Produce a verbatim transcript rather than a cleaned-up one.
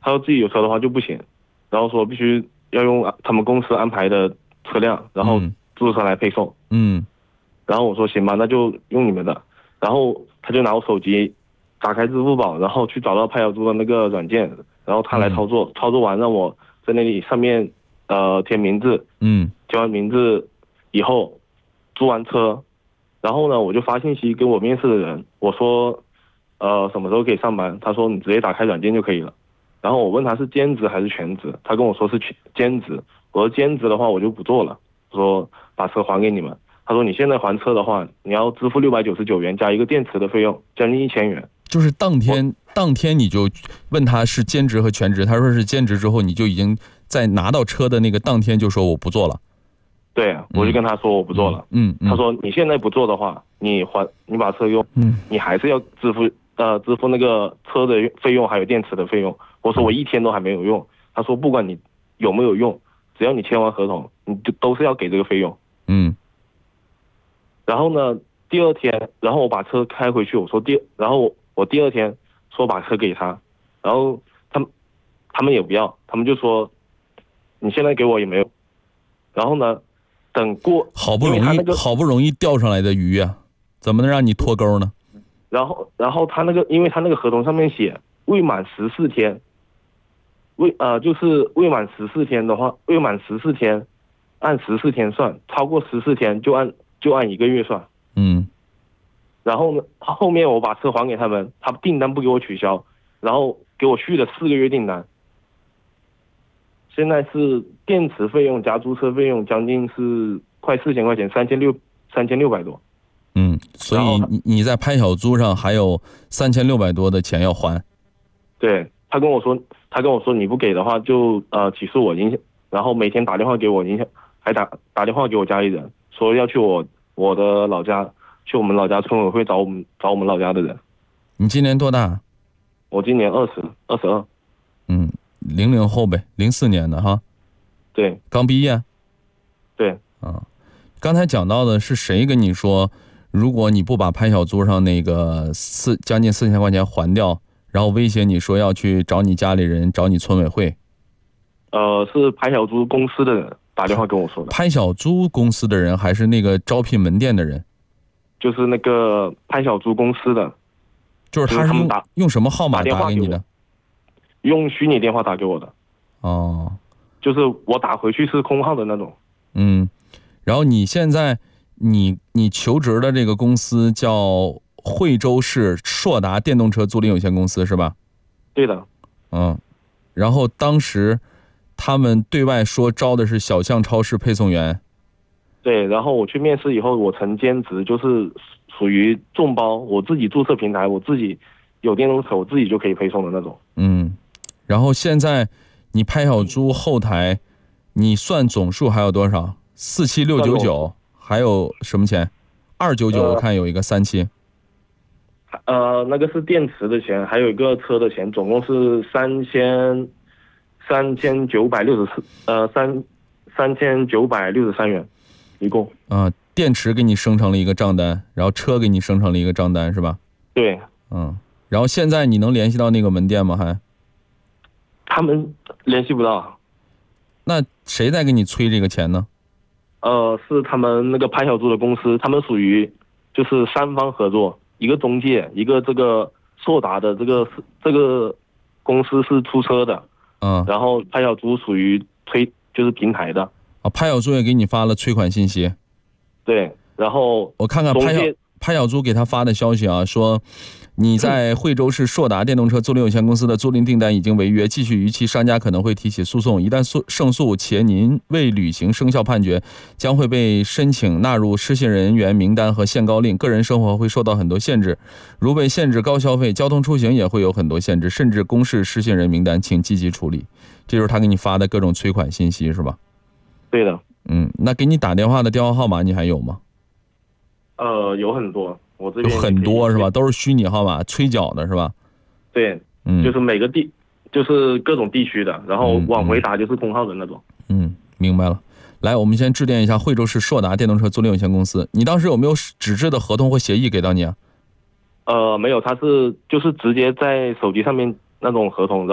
他说自己有车的话就不行，然后说必须要用他们公司安排的车辆，然后租车来配送。 嗯， 然后我说行吧，那就用你们的。然后他就拿我手机打开支付宝，然后去找到派小猪的那个软件，然后他来操作，嗯、操作完让我在那里上面呃填名字， 嗯， 填完名字以后租完车，然后呢我就发信息给我面试的人，我说呃什么时候可以上班，他说你直接打开软件就可以了。然后我问他是兼职还是全职，他跟我说是全兼职，我说兼职的话我就不做了，我说把车还给你们。他说你现在还车的话，你要支付六百九十九元加一个电池的费用，将近一千元。 就是当天当天你就问他是兼职和全职，他说是兼职之后，你就已经在拿到车的那个当天就说我不做了。 对，我就跟他说我不做了。 嗯，嗯嗯他说你现在不做的话，你还你把车用， 嗯， 你还是要支付呃支付那个车的费用还有电池的费用。我说我一天都还没有用，他说不管你有没有用，只要你签完合同，你就都是要给这个费用。 嗯。 然后呢，第二天，然后我把车开回去，我说第，然后我第二天说把车给他，然后他们他们也不要，他们就说你现在给我也没有。然后呢，等过好不容易、那个、好不容易钓上来的鱼啊，怎么能让你脱钩呢？ 然后然后他那个，因为他那个合同上面写未满十四天，未呃就是未满十四天的话，未满十四天按十四天算，超过十四天就按。就按一个月算， 嗯， 然后呢，后面我把车还给他们，他订单不给我取消，然后给我续了四个月订单。现在是电池费用加租车费用，将近是快四千块钱，三千六三千六百多。 嗯，所以你你在拍小租上还有三千六百多的钱要还。 对，他跟我说，他跟我说你不给的话就呃起诉我影响，然后每天打电话给我影响，还打打电话给我家里人。说要去我我的老家，去我们老家村委会找我们找我们老家的人。 你今年多大？ 我今年二十二十二。 嗯，零零后呗，零四年的哈。 对。 刚毕业。 对。 啊，刚才讲到的是谁跟你说，如果你不把拍小租上那个四将近四千块钱还掉，然后威胁你说要去找你家里人，找你村委会？ 呃，是拍小租公司的人。打电话跟我说的。 拍小租公司的人还是那个招聘门店的人？ 就是那个拍小租公司的。 就是他是用打用什么号码打给你的？ 用虚拟电话打给我的。 哦。 就是我打回去是空号的那种。 嗯，然后你现在你你求职的这个公司叫惠州市硕达电动车租赁有限公司是吧？ 对的。 嗯，然后当时。他们对外说招的是小象超市配送员。 对，然后我去面试以后，我曾兼职，就是属于众包，我自己注册平台，我自己有电动车，我自己就可以配送的那种。 嗯，然后现在你拍小租后台，你算总数还有多少？四七六九九，还有什么钱？二九九，我看有一个三七。 呃，那个是电池的钱，还有一个车的钱，总共是三千。三千九百六十四，呃，三三千九百六十三元，一共。 啊、呃，电池给你生成了一个账单，然后车给你生成了一个账单，是吧？ 对。 嗯，然后现在你能联系到那个门店吗？还？ 他们联系不到。 那谁在给你催这个钱呢？ 呃，是他们那个拍小租的公司，他们属于就是三方合作，一个中介，一个这个硕达的这个这个公司是出车的。 嗯， 然后拍小租属于推就是平台的啊，拍小租也给你发了催款信息。 对，然后我看看拍小拍小租给他发的消息啊，说你在惠州市硕达电动车租赁有限公司的租赁订单已经违约，继续逾期，商家可能会提起诉讼。一旦诉胜诉，且您未履行生效判决，将会被申请纳入失信人员名单和限高令，个人生活会受到很多限制，如被限制高消费，交通出行也会有很多限制，甚至公示失信人名单，请积极处理。这就是他给你发的各种催款信息，是吧？ 对的。 嗯，那给你打电话的电话号码你还有吗？ 呃，有很多，我这边有很多是吧？都是虚拟号码催缴的是吧？ 对，嗯，就是每个地，就是各种地区的，然后往回打就是空号的那种。 嗯，明白了。来，我们先致电一下惠州市硕达电动车租赁有限公司。你当时有没有纸质的合同或协议给到你啊？ 呃，没有，他是就是直接在手机上面那种合同。